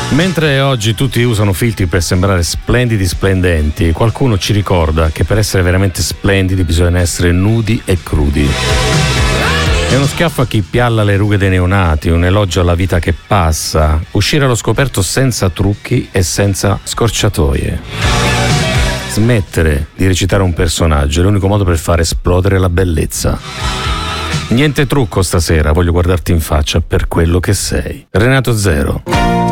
Mentre oggi tutti usano filtri per sembrare splendidi, splendenti, qualcuno ci ricorda che per essere veramente splendidi bisogna essere nudi e crudi. È uno schiaffo a chi pialla le rughe dei neonati, un elogio alla vita che passa, uscire allo scoperto senza trucchi e senza scorciatoie. Smettere di recitare un personaggio è l'unico modo per fare esplodere la bellezza. Niente trucco stasera, voglio guardarti in faccia per quello che sei. Renato Zero.